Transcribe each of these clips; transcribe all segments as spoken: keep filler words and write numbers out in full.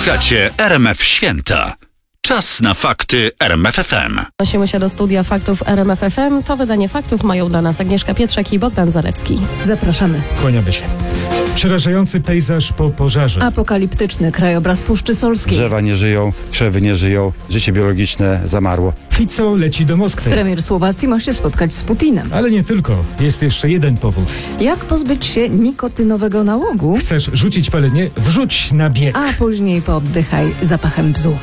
Słuchacie R M F Święta. Czas na fakty R M F F M. Przenosimy się do studia faktów R M F F M. To wydanie faktów mają dla nas Agnieszka Pietrzak i Bogdan Zalewski. Zapraszamy. Kłaniamy się. Przerażający pejzaż po pożarze. Apokaliptyczny krajobraz Puszczy Solskiej. Drzewa nie żyją, krzewy nie żyją, życie biologiczne zamarło. Fico leci do Moskwy. Premier Słowacji ma się spotkać z Putinem. Ale nie tylko. Jest jeszcze jeden powód. Jak pozbyć się nikotynowego nałogu? Chcesz rzucić palenie? Wrzuć na bieg. A później pooddychaj zapachem bzu.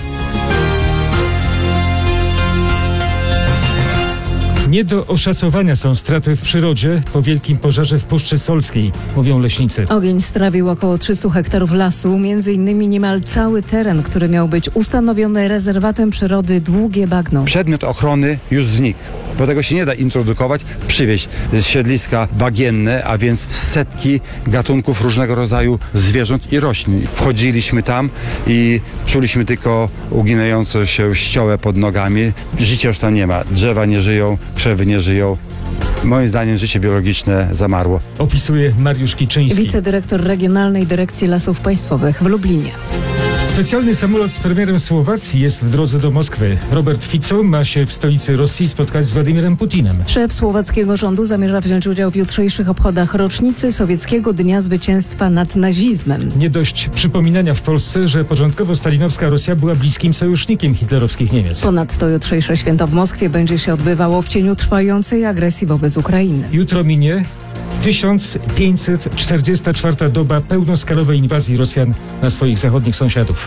Nie do oszacowania są straty w przyrodzie po wielkim pożarze w Puszczy Solskiej, mówią leśnicy. Ogień strawił około trzysta hektarów lasu, między innymi niemal cały teren, który miał być ustanowiony rezerwatem przyrody Długie Bagno. Przedmiot ochrony już znikł, bo tego się nie da introdukować, przywieźć z siedliska bagienne, a więc setki gatunków różnego rodzaju zwierząt i roślin. Wchodziliśmy tam i czuliśmy tylko uginającą się ściołę pod nogami. Życia już tam nie ma, drzewa nie żyją, krzewy nie żyją. Moim zdaniem życie biologiczne zamarło. Opisuje Mariusz Kiczyński. Wicedyrektor Regionalnej Dyrekcji Lasów Państwowych w Lublinie. Specjalny samolot z premierem Słowacji jest w drodze do Moskwy. Robert Fico ma się w stolicy Rosji spotkać z Władimirem Putinem. Szef słowackiego rządu zamierza wziąć udział w jutrzejszych obchodach rocznicy sowieckiego Dnia Zwycięstwa nad nazizmem. Nie dość przypominania w Polsce, że początkowo stalinowska Rosja była bliskim sojusznikiem hitlerowskich Niemiec. Ponadto jutrzejsze święto w Moskwie będzie się odbywało w cieniu trwającej agresji wobec Ukrainy. Jutro minie tysiąc pięćset czterdziesta czwarta doba pełnoskalowej inwazji Rosjan na swoich zachodnich sąsiadów.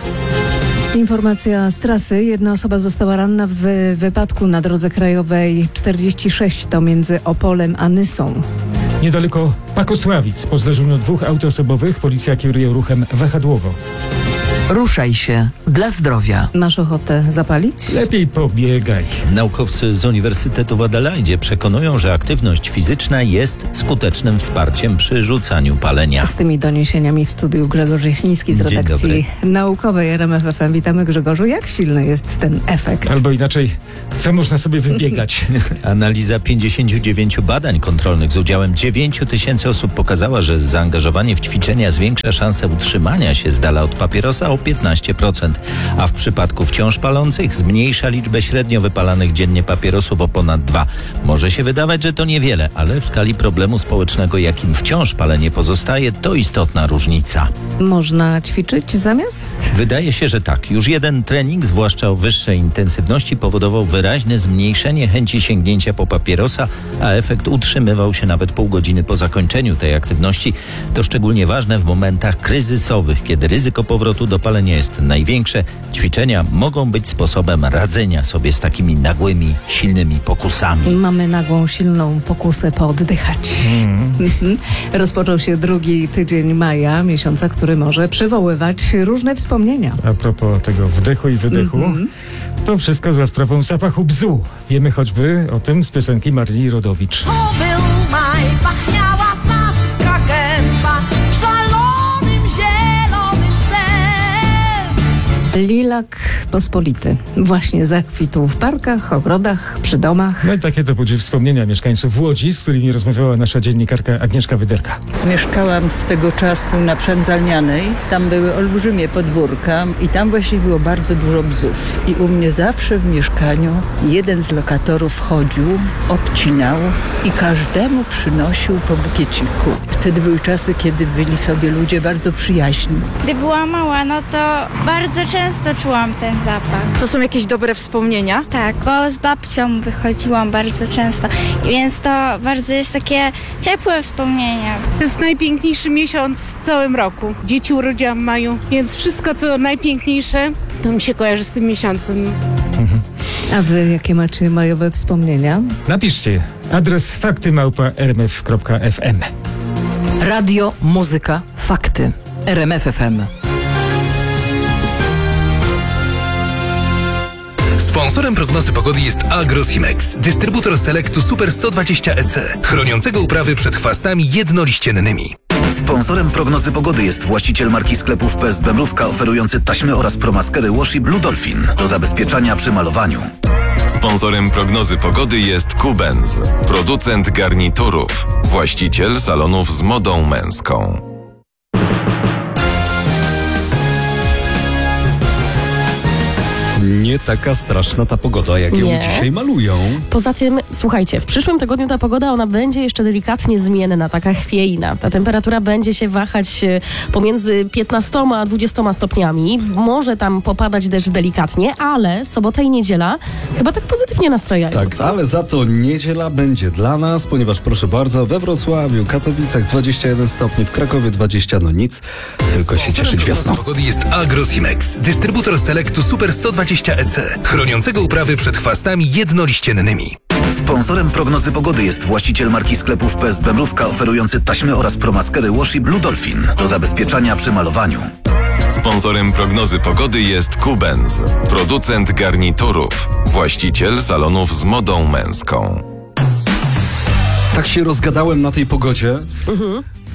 Informacja z trasy. Jedna osoba została ranna w wypadku na drodze krajowej czterdzieści sześć, to między Opolem a Nysą. Niedaleko Pakosławic po zdarzeniu dwóch aut osobowych policja kieruje ruchem wahadłowo. Ruszaj się dla zdrowia. Masz ochotę zapalić? Lepiej pobiegaj. Naukowcy z Uniwersytetu w Adelaidzie przekonują, że aktywność fizyczna jest skutecznym wsparciem przy rzucaniu palenia. Z tymi doniesieniami w studiu Grzegorz Jechniński z Dzień redakcji naukowej R M F F M. Witamy, Grzegorzu. Jak silny jest ten efekt? Albo inaczej, co można sobie wybiegać? Analiza pięćdziesięciu dziewięciu badań kontrolnych z udziałem dziewięciu tysięcy osób pokazała, że zaangażowanie w ćwiczenia zwiększa szansę utrzymania się z dala od papierosa o piętnaście procent, a w przypadku wciąż palących zmniejsza liczbę średnio wypalanych dziennie papierosów o ponad dwa. Może się wydawać, że to niewiele, ale w skali problemu społecznego, jakim wciąż palenie pozostaje, to istotna różnica. Można ćwiczyć zamiast? Wydaje się, że tak. Już jeden trening, zwłaszcza o wyższej intensywności, powodował wyraźne zmniejszenie chęci sięgnięcia po papierosa, a efekt utrzymywał się nawet pół godziny po zakończeniu tej aktywności. To szczególnie ważne w momentach kryzysowych, kiedy ryzyko powrotu do palenia jest największe. Ćwiczenia mogą być sposobem radzenia sobie z takimi nagłymi, silnymi pokusami. Mamy nagłą, silną pokusę pooddychać. Mm. Rozpoczął się drugi tydzień maja, miesiąca, który może przywoływać różne wspomnienia. A propos tego wdechu i wydechu, mm-hmm. to wszystko za sprawą zapachu bzu. Wiemy choćby o tym z piosenki Marii Rodowicz. To był maj, pachniała saska gęba, szalonym zielonym psem. Lilak pospolity. Właśnie zakwitł w parkach, ogrodach, przy domach. No i takie to budzi wspomnienia mieszkańców Łodzi, z którymi rozmawiała nasza dziennikarka Agnieszka Wyderka. Mieszkałam swego czasu na Przędzalnianej. Tam były olbrzymie podwórka i tam właśnie było bardzo dużo bzów. I u mnie zawsze w mieszkaniu jeden z lokatorów chodził, obcinał i każdemu przynosił po bukieciku. Wtedy były czasy, kiedy byli sobie ludzie bardzo przyjaźni. Gdy była mała, no to bardzo często czułam ten zapach. To są jakieś dobre wspomnienia? Tak, bo z babcią wychodziłam bardzo często, więc to bardzo jest takie ciepłe wspomnienia. To jest najpiękniejszy miesiąc w całym roku. Dzieci urodziłam w maju, więc wszystko co najpiękniejsze to mi się kojarzy z tym miesiącem. Mhm. A wy jakie macie majowe wspomnienia? Napiszcie adres fakty małpa r m f kropka f m. Radio, muzyka, fakty. R M F F M. Sponsorem prognozy pogody jest Agrosimex, dystrybutor Selectu Super sto dwadzieścia E C, chroniącego uprawy przed chwastami jednoliściennymi. Sponsorem prognozy pogody jest właściciel marki sklepów P S B Mrówka, oferujący taśmy oraz promaskery Washi Blue Dolphin do zabezpieczania przy malowaniu. Sponsorem prognozy pogody jest Kubens, producent garniturów, właściciel salonów z modą męską. nie taka straszna ta pogoda, jak ją Nie. dzisiaj malują. Poza tym, słuchajcie, w przyszłym tygodniu ta pogoda, ona będzie jeszcze delikatnie zmienna, taka chwiejna. Ta temperatura będzie się wahać e, pomiędzy piętnastoma a dwudziestoma stopniami. Może tam popadać deszcz delikatnie, ale sobota i niedziela chyba tak pozytywnie nastrajają. Tak, co? ale za to niedziela będzie dla nas, ponieważ proszę bardzo, we Wrocławiu, Katowicach dwadzieścia jeden stopni, w Krakowie dwadzieścia, no nic, tylko się cieszyć wiosną. Pogody jest Agrosimex, dystrybutor Selectu Super sto dwadzieścia E C, chroniącego uprawy przed chwastami jednoliściennymi. Sponsorem prognozy pogody jest właściciel marki sklepów P S B Mrówka oferujący taśmy oraz promaskery Washi Blue Dolphin do zabezpieczania przy malowaniu. Sponsorem prognozy pogody jest Kubens, producent garniturów, właściciel salonów z modą męską. Tak się rozgadałem na tej pogodzie,